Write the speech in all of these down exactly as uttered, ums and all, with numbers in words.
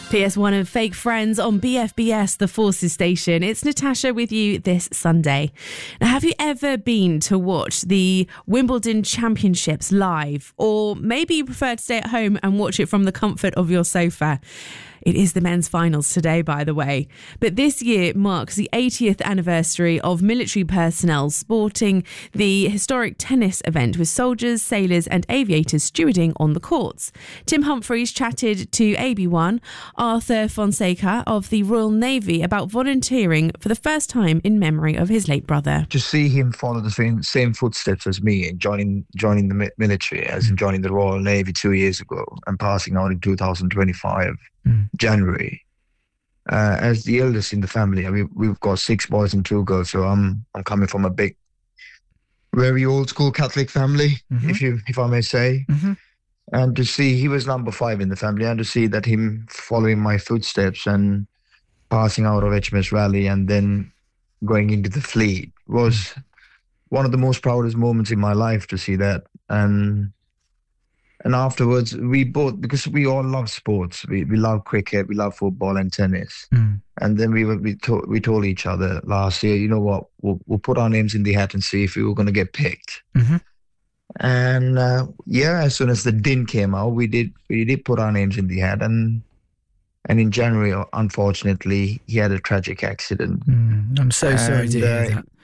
P S one of Fake Friends on B F B S, the Forces station. It's Natasha with you this Sunday. Now, have you ever been to watch the Wimbledon Championships live? Or maybe you prefer to stay at home and watch it from the comfort of your sofa? It is the men's finals today, by the way. But this year marks the eightieth anniversary of military personnel sporting the historic tennis event with soldiers, sailors and aviators stewarding on the courts. Tim Humphreys chatted to A B one, Arthur Fonseca of the Royal Navy, about volunteering for the first time in memory of his late brother. To see him follow the same, same footsteps as me and joining joining the military, as in joining the Royal Navy two years ago and passing out in two thousand twenty-five. Mm. January. Uh, as the eldest in the family, I mean, we've got six boys and two girls, so I'm I'm coming from a big, very old school Catholic family, mm-hmm. if you if I may say. Mm-hmm. And to see he was number five in the family, and to see that him following my footsteps and passing out of H M S Raleigh and then going into the fleet was mm. one of the most proudest moments in my life to see that. And And afterwards, we both, because we all love sports, we we love cricket, we love football and tennis. Mm. And then we were, we, to, we told each other last year, you know what, we'll, we'll put our names in the hat and see if we were going to get picked. Mm-hmm. And uh, yeah, as soon as the D I N came out, we did we did put our names in the hat. And and in January, unfortunately, he had a tragic accident. Mm, I'm so sorry and, to hear uh, that.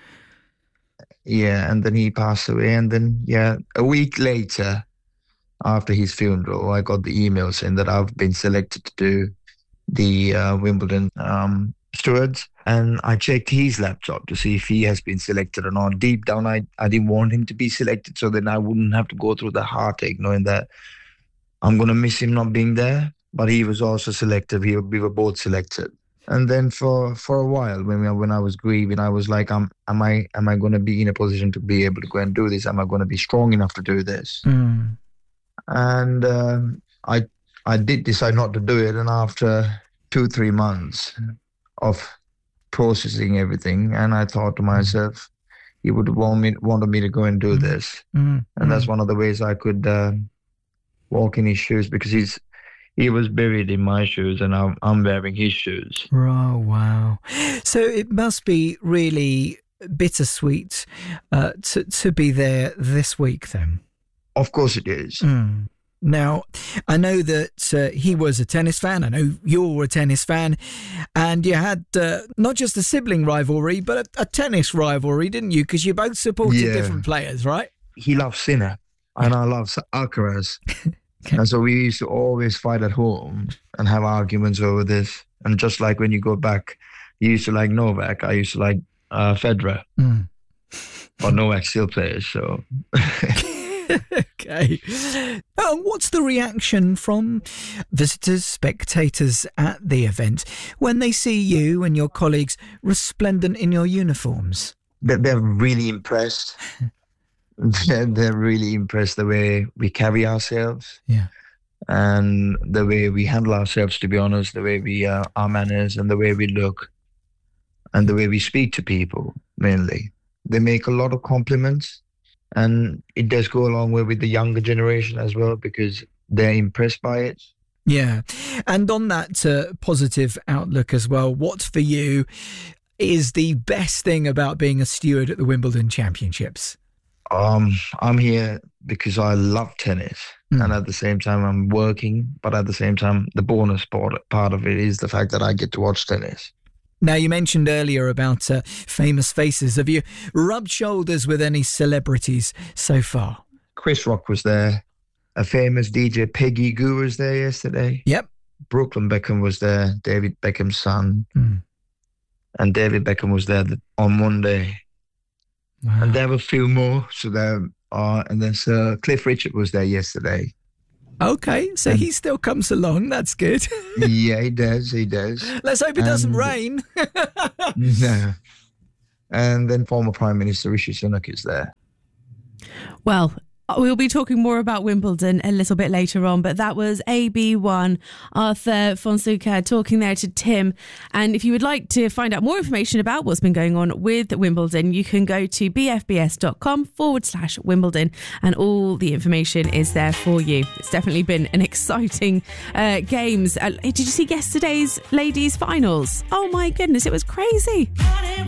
Yeah, and then he passed away. And then, yeah, a week later, after his funeral, I got the email saying that I've been selected to do the uh, Wimbledon um, stewards. And I checked his laptop to see if he has been selected or not. Deep down, I, I didn't want him to be selected, so then I wouldn't have to go through the heartache knowing that I'm going to miss him not being there. But he was also selected. We, we were both selected. And then for, for a while, when we, when I was grieving, I was like, am, am I am I going to be in a position to be able to go and do this? Am I going to be strong enough to do this? Mm. And um, I I did decide not to do it. And after two, three months of processing everything, and I thought to myself, he would want me wanted me to go and do this. Mm-hmm. And that's one of the ways I could uh, walk in his shoes, because he's he was buried in my shoes and I'm, I'm wearing his shoes. Oh, wow. So it must be really bittersweet uh, to, to be there this week then. Of course it is. Mm. Now, I know that uh, he was a tennis fan. I know you're a tennis fan. And you had uh, not just a sibling rivalry, but a, a tennis rivalry, didn't you? Because you both supported yeah. different players, right? He loves Sinner and I love Alcaraz. Okay. And so we used to always fight at home and have arguments over this. And just like when you go back, you used to like Novak. I used to like uh, Federer. Mm. But Novak still plays, so... Okay. Uh, what's the reaction from visitors, spectators at the event when they see you and your colleagues resplendent in your uniforms? They're, they're really impressed. they're, they're really impressed the way we carry ourselves. Yeah. And the way we handle ourselves, to be honest, the way we, uh, our manners and the way we look and the way we speak to people, mainly. They make a lot of compliments. And it does go a long way with the younger generation as well, because they're impressed by it. Yeah. And on that uh, positive outlook as well, what for you is the best thing about being a steward at the Wimbledon Championships? Um, I'm here because I love tennis. Mm. And at the same time, I'm working. But at the same time, the bonus part, part of it is the fact that I get to watch tennis. Now, you mentioned earlier about uh, famous faces. Have you rubbed shoulders with any celebrities so far? Chris Rock was there. A famous D J, Peggy Gou, was there yesterday. Yep. Brooklyn Beckham was there, David Beckham's son. Mm. And David Beckham was there on Monday. Wow. And there were a few more. So there are, and then Sir Cliff Richard was there yesterday. Okay, so and, he still comes along. That's good. Yeah, he does. He does. Let's hope it and, doesn't rain. No. And then former Prime Minister Rishi Sunak is there. Well, We'll be talking more about Wimbledon a little bit later on, but that was A B one, Arthur Fonseca, talking there to Tim. And if you would like to find out more information about what's been going on with Wimbledon, you can go to bfbs.com forward slash Wimbledon, and all the information is there for you. It's definitely been an exciting uh, games. Uh, did you see yesterday's ladies finals? Oh my goodness, it was crazy.